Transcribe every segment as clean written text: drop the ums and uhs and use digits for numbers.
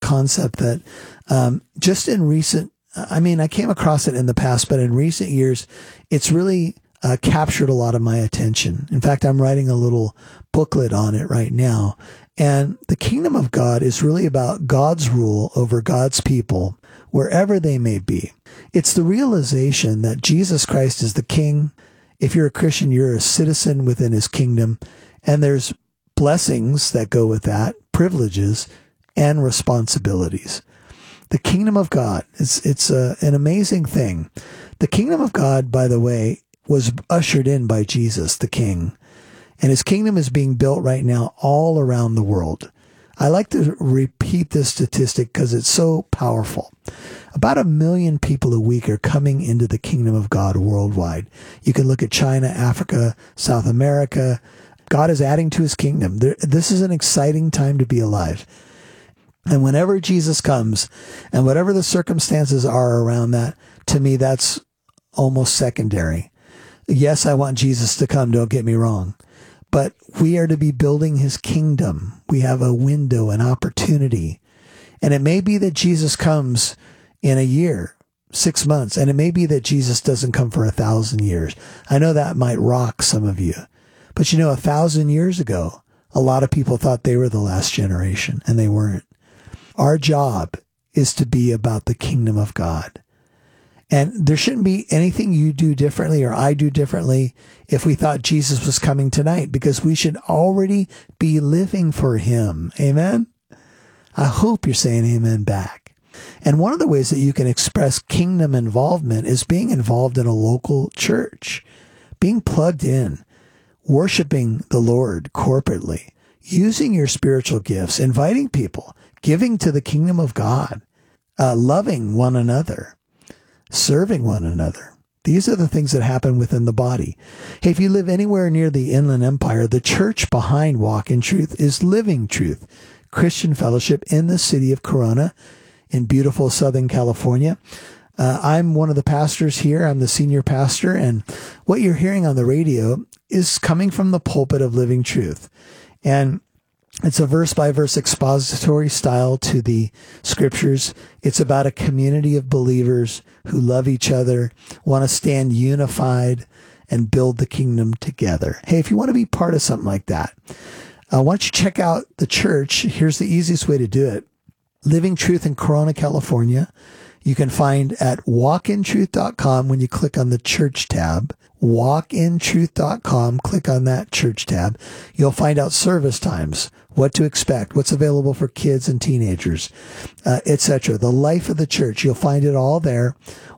concept that just in recent, I came across it in the past, but in recent years, it's really captured a lot of my attention. In fact, I'm writing a little booklet on it right now. And the kingdom of God is really about God's rule over God's people, wherever they may be. It's the realization that Jesus Christ is the king. If you're a Christian, you're a citizen within his kingdom. And there's blessings that go with that, privileges and responsibilities. The kingdom of God, it's an amazing thing. The kingdom of God, by the way, was ushered in by Jesus, the king. And his kingdom is being built right now all around the world. I like to repeat this statistic because it's so powerful. About 1 million people a week are coming into the kingdom of God worldwide. You can look at China, Africa, South America. God is adding to his kingdom. This is an exciting time to be alive. And whenever Jesus comes, and whatever the circumstances are around that, to me, that's almost secondary. Yes, I want Jesus to come, don't get me wrong. But we are to be building his kingdom. We have a window, an opportunity. And it may be that Jesus comes in a year, 6 months, and it may be that Jesus doesn't come for 1,000 years. I know that might rock some of you. But 1,000 years ago, a lot of people thought they were the last generation, and they weren't. Our job is to be about the kingdom of God. And there shouldn't be anything you do differently or I do differently if we thought Jesus was coming tonight, because we should already be living for him. Amen? I hope you're saying amen back. And one of the ways that you can express kingdom involvement is being involved in a local church, being plugged in, worshiping the Lord corporately, using your spiritual gifts, inviting people, giving to the kingdom of God, loving one another, serving one another. These are the things that happen within the body. Hey, if you live anywhere near the Inland Empire, the church behind Walk in Truth is Living Truth Christian Fellowship in the city of Corona in beautiful Southern California. I'm one of the pastors here. I'm the senior pastor. And what you're hearing on the radio is coming from the pulpit of Living Truth. And it's a verse-by-verse expository style to the scriptures. It's about a community of believers who love each other, want to stand unified, and build the kingdom together. Hey, if you want to be part of something like that, why don't you check out the church? Here's the easiest way to do it. Living Truth in Corona, California. You can find at walkintruth.com when you click on the church tab. Walkintruth.com, click on that church tab. You'll find out service times, what to expect, what's available for kids and teenagers, etc. The life of the church, you'll find it all there.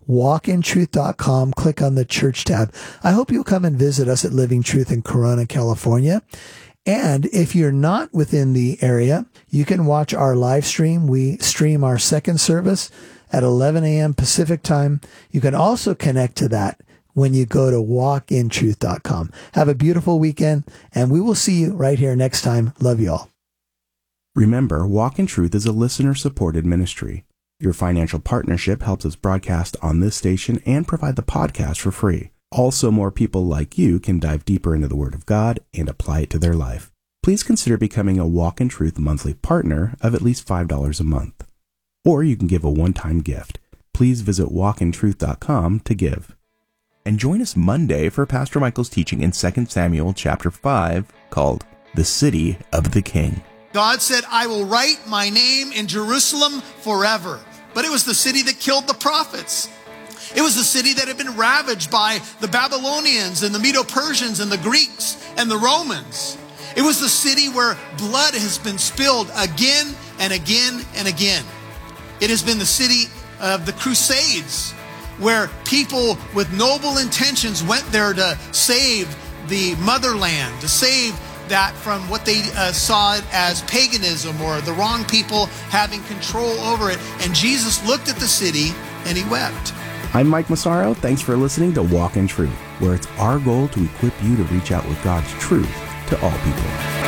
Walkintruth.com, click on the church tab. I hope you'll come and visit us at Living Truth in Corona, California. And if you're not within the area, you can watch our live stream. We stream our second service at 11 a.m. Pacific time. You can also connect to that when you go to walkintruth.com. Have a beautiful weekend, and we will see you right here next time. Love you all. Remember, Walk in Truth is a listener-supported ministry. Your financial partnership helps us broadcast on this station and provide the podcast for free. Also, more people like you can dive deeper into the Word of God and apply it to their life. Please consider becoming a Walk in Truth monthly partner of at least $5 a month. Or you can give a one-time gift. Please visit walkintruth.com to give. And join us Monday for Pastor Michael's teaching in 2 Samuel chapter 5 called The City of the King. God said, I will write my name in Jerusalem forever. But it was the city that killed the prophets. It was the city that had been ravaged by the Babylonians and the Medo-Persians and the Greeks and the Romans. It was the city where blood has been spilled again and again and again. It has been the city of the Crusades, where people with noble intentions went there to save the motherland, to save that from what they saw it as paganism or the wrong people having control over it. And Jesus looked at the city and he wept. I'm Mike Massaro. Thanks for listening to Walk in Truth, where it's our goal to equip you to reach out with God's truth to all people.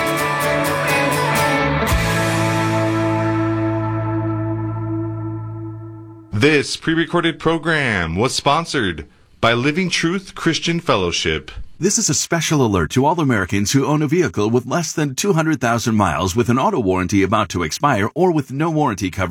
This pre-recorded program was sponsored by Living Truth Christian Fellowship. This is a special alert to all Americans who own a vehicle with less than 200,000 miles with an auto warranty about to expire or with no warranty coverage